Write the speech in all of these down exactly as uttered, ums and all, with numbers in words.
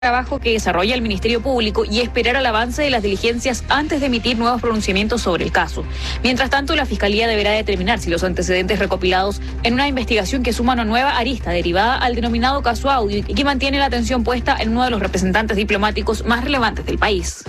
trabajo que desarrolla el Ministerio Público y esperar al avance de las diligencias antes de emitir nuevos pronunciamientos sobre el caso. Mientras tanto, la Fiscalía deberá determinar si los antecedentes recopilados en una investigación que suma una nueva arista derivada al denominado caso Audio y que mantiene la atención puesta en uno de los representantes diplomáticos más relevantes del país.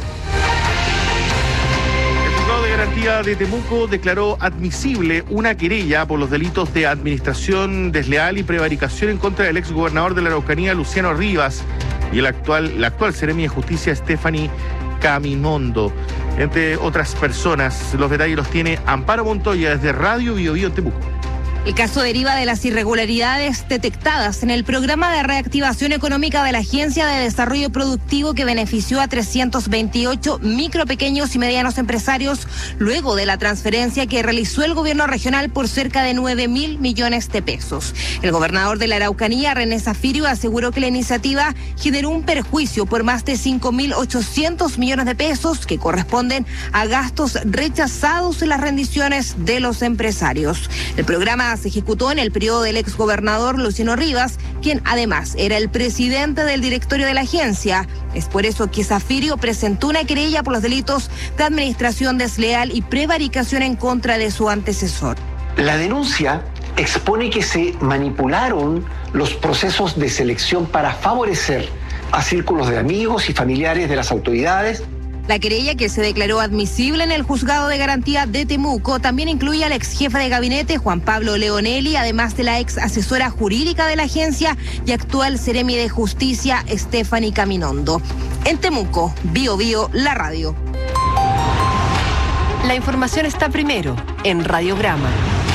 El Juzgado de Garantía de Temuco declaró admisible una querella por los delitos de administración desleal y prevaricación en contra del exgobernador de la Araucanía, Luciano Rivas, y el actual, la actual Seremi de Justicia, Stephanie Caminondo, entre otras personas. Los detalles los tiene Amparo Montoya desde Radio Bio Bio en Temuco. El caso deriva de las irregularidades detectadas en el programa de reactivación económica de la Agencia de Desarrollo Productivo que benefició a trescientos veintiocho micro, pequeños y medianos empresarios luego de la transferencia que realizó el gobierno regional por cerca de nueve mil millones de pesos. El gobernador de la Araucanía, René Zafirio, aseguró que la iniciativa generó un perjuicio por más de cinco mil ochocientos millones de pesos que corresponden a gastos rechazados en las rendiciones de los empresarios. El programa se ejecutó en el periodo del exgobernador Luciano Rivas, quien además era el presidente del directorio de la agencia. Es por eso que Zafirio presentó una querella por los delitos de administración desleal y prevaricación en contra de su antecesor. La denuncia expone que se manipularon los procesos de selección para favorecer a círculos de amigos y familiares de las autoridades. La querella, que se declaró admisible en el Juzgado de Garantía de Temuco, también incluye al ex jefe de gabinete, Juan Pablo Leonelli, además de la ex asesora jurídica de la agencia y actual Seremi de Justicia, Stephanie Caminondo. En Temuco, Bio Bio, la radio. La información está primero en Radiograma.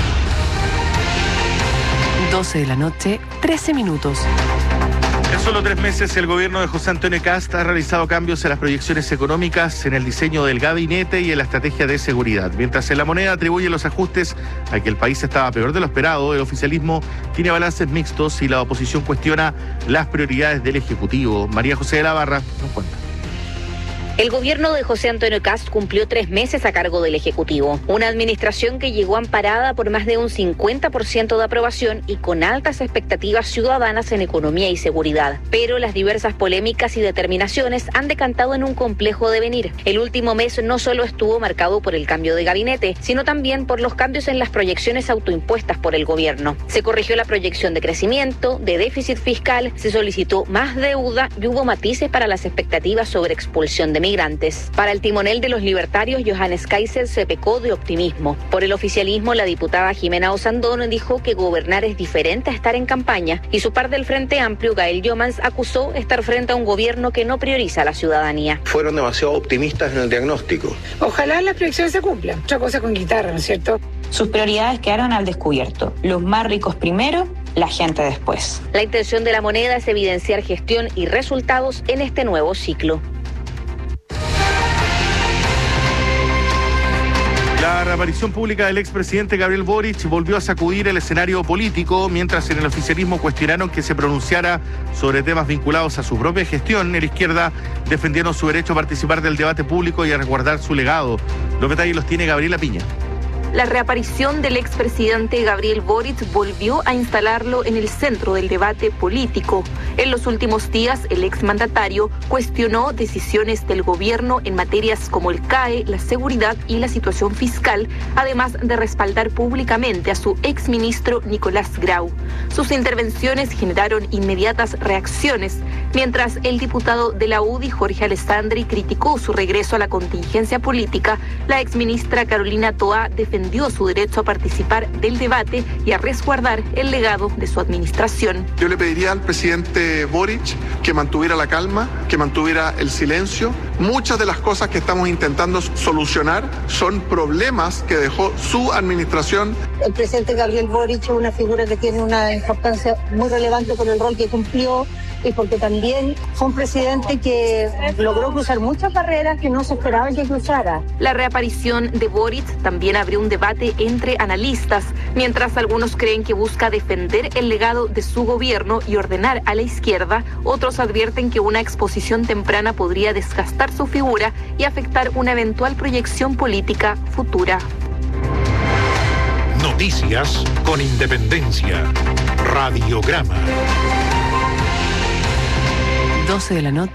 doce de la noche, trece minutos. En solo tres meses, el gobierno de José Antonio Kast ha realizado cambios en las proyecciones económicas, en el diseño del gabinete y en la estrategia de seguridad. Mientras en la moneda atribuye los ajustes a que el país estaba peor de lo esperado, el oficialismo tiene balances mixtos y la oposición cuestiona las prioridades del Ejecutivo. María José de la Barra nos cuenta. El gobierno de José Antonio Kast cumplió tres meses a cargo del Ejecutivo. Una administración que llegó amparada por más de un cincuenta por ciento de aprobación y con altas expectativas ciudadanas en economía y seguridad. Pero las diversas polémicas y determinaciones han decantado en un complejo devenir. El último mes no solo estuvo marcado por el cambio de gabinete, sino también por los cambios en las proyecciones autoimpuestas por el gobierno. Se corrigió la proyección de crecimiento, de déficit fiscal, se solicitó más deuda y hubo matices para las expectativas sobre expulsión de migrantes. Para el timonel de los libertarios, Johannes Kaiser, se pecó de optimismo. Por el oficialismo, la diputada Jimena Osandón dijo que gobernar es diferente a estar en campaña y su par del Frente Amplio, Gael Yomans, acusó estar frente a un gobierno que no prioriza a la ciudadanía. Fueron demasiado optimistas en el diagnóstico. Ojalá las proyecciones se cumplan. Otra cosa con guitarra, ¿no es cierto? Sus prioridades quedaron al descubierto. Los más ricos primero, la gente después. La intención de la moneda es evidenciar gestión y resultados en este nuevo ciclo. La reaparición pública del expresidente Gabriel Boric volvió a sacudir el escenario político, mientras en el oficialismo cuestionaron que se pronunciara sobre temas vinculados a su propia gestión. En la izquierda defendieron su derecho a participar del debate público y a resguardar su legado. Los detalles los tiene Gabriela Piña. La reaparición del expresidente Gabriel Boric volvió a instalarlo en el centro del debate político. En los últimos días, el exmandatario cuestionó decisiones del gobierno en materias como el C A E, la seguridad y la situación fiscal, además de respaldar públicamente a su exministro Nicolás Grau. Sus intervenciones generaron inmediatas reacciones, mientras el diputado de la U D I, Jorge Alessandri, criticó su regreso a la contingencia política. La exministra Carolina Toá defendió su derecho a participar del debate y a resguardar el legado de su administración. Yo le pediría al presidente Boric que mantuviera la calma, que mantuviera el silencio. Muchas de las cosas que estamos intentando solucionar son problemas que dejó su administración. El presidente Gabriel Boric es una figura que tiene una importancia muy relevante por el rol que cumplió y porque también fue un presidente que logró cruzar muchas barreras que no se esperaba que cruzara. La reaparición de Boric también abrió un debate entre analistas, mientras algunos creen que busca defender el legado de su gobierno y ordenar a la izquierda, otros advierten que una exposición temprana podría desgastar su figura y afectar una eventual proyección política futura. Noticias con independencia. Radiograma. doce de la noche.